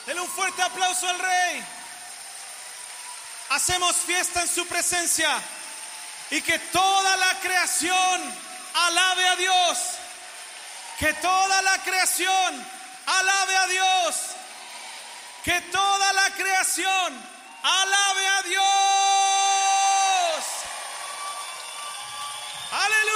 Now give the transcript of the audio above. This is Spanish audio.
Denle un fuerte aplauso al Rey. Hacemos fiesta en su presencia y que toda la creación alabe a Dios. Que toda la creación alabe a Dios. Que toda la creación